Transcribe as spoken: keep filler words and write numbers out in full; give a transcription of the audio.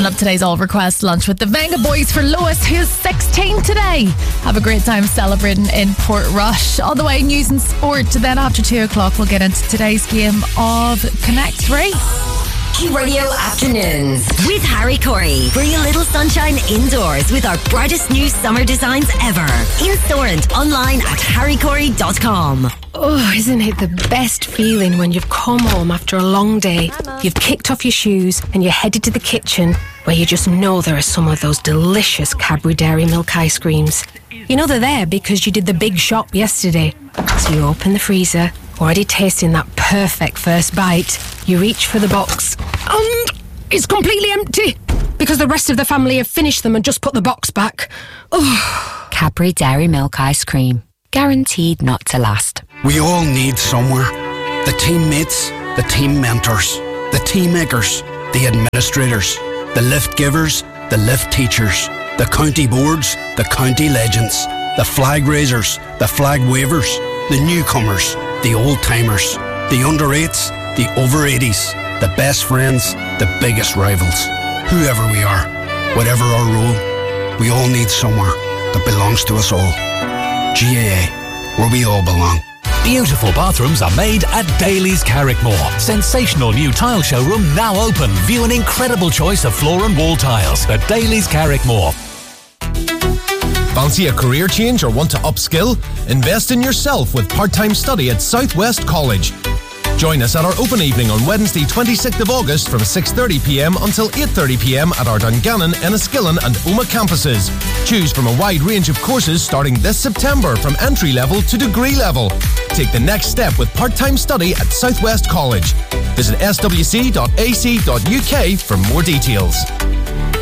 Coming up, today's All Request Lunch with the Venga Boys for Lewis, who's sixteen today. Have a great time celebrating in Portrush. All the way, news and sport. Then after two o'clock, we'll get into today's game of Connect three. Key Radio Afternoons with Harry Corey. Bring a little sunshine indoors with our brightest new summer designs ever. In store and online at harry corey dot com. Oh, isn't it the best feeling when you've come home after a long day, you've kicked off your shoes and you're headed to the kitchen where you just know there are some of those delicious Cadbury Dairy Milk ice creams. You know they're there because you did the big shop yesterday. So you open the freezer, already tasting that perfect first bite. You reach for the box and it's completely empty because the rest of the family have finished them and just put the box back. Oh. Cadbury Dairy Milk ice cream. Guaranteed not to last. We all need somewhere. The teammates, the team mentors, the team makers, the administrators, the lift givers, the lift teachers, the county boards, the county legends, the flag raisers, the flag wavers, the newcomers, the old-timers, the under eights, the over eighties, the best friends, the biggest rivals. Whoever we are, whatever our role, we all need somewhere that belongs to us all. G A A, where we all belong. Beautiful bathrooms are made at Daly's Carrickmore. Sensational new tile showroom now open. View an incredible choice of floor and wall tiles at Daly's Carrickmore. Fancy a career change or want to upskill? Invest in yourself with part-time study at Southwest College. Join us at our open evening on Wednesday twenty-sixth of August from six thirty p m until eight thirty p m at our Dungannon, Enniskillen and Omagh campuses. Choose from a wide range of courses starting this September from entry level to degree level. Take the next step with part-time study at Southwest College. Visit s w c dot a c dot u k for more details.